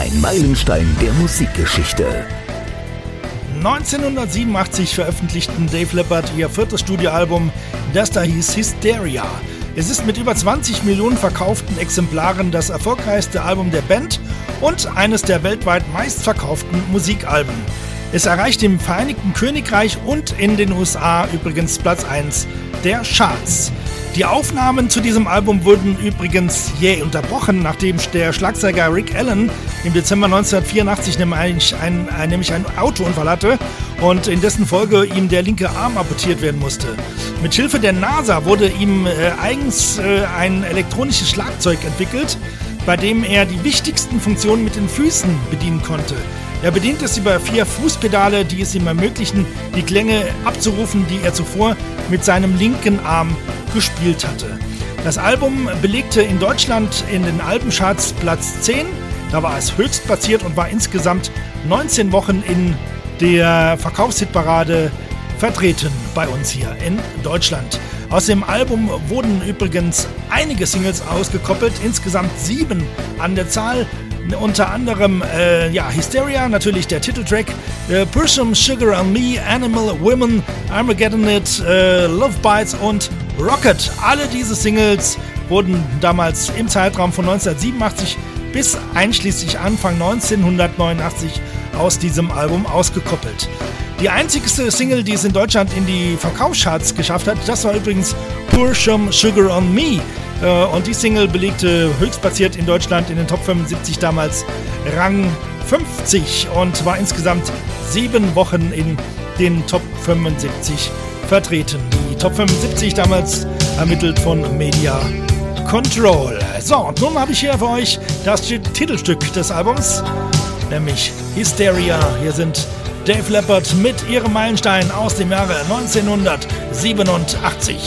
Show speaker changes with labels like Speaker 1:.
Speaker 1: Ein Meilenstein der Musikgeschichte.
Speaker 2: 1987 veröffentlichten Def Leppard ihr viertes Studioalbum, das da hieß Hysteria. Es ist mit über 20 Millionen verkauften Exemplaren das erfolgreichste Album der Band und eines der weltweit meistverkauften Musikalben. Es erreicht im Vereinigten Königreich und in den USA übrigens Platz 1 der Charts. Die Aufnahmen zu diesem Album wurden übrigens jäh unterbrochen, nachdem der Schlagzeuger Rick Allen im Dezember 1984 nämlich einen Autounfall hatte und in dessen Folge ihm der linke Arm amputiert werden musste. Mit Hilfe der NASA wurde ihm eigens ein elektronisches Schlagzeug entwickelt, bei dem er die wichtigsten Funktionen mit den Füßen bedienen konnte. Er bedient es über 4 Fußpedale, die es ihm ermöglichen, die Klänge abzurufen, die er zuvor mit seinem linken Arm gespielt hatte. Das Album belegte in Deutschland in den Albencharts Platz 10, da war es höchstplatziert und war insgesamt 19 Wochen in der Verkaufshitparade vertreten bei uns hier in Deutschland. Aus dem Album wurden übrigens einige Singles ausgekoppelt, insgesamt 7 an der Zahl. Unter anderem Hysteria, natürlich der Titeltrack, Pour Some Sugar on Me, Animal, Women, Armageddon It, Love Bites und Rocket. Alle diese Singles wurden damals im Zeitraum von 1987 bis einschließlich Anfang 1989 aus diesem Album ausgekoppelt. Die einzigste Single, die es in Deutschland in die Verkaufscharts geschafft hat, das war übrigens Pour Some Sugar on Me. Und die Single belegte höchstplatziert in Deutschland in den Top 75 damals Rang 50 und war insgesamt 7 Wochen in den Top 75 vertreten. Die Top 75 damals ermittelt von Media Control. So, und nun habe ich hier für euch das Titelstück des Albums, nämlich Hysteria. Hier sind Def Leppard mit ihrem Meilenstein aus dem Jahre 1987.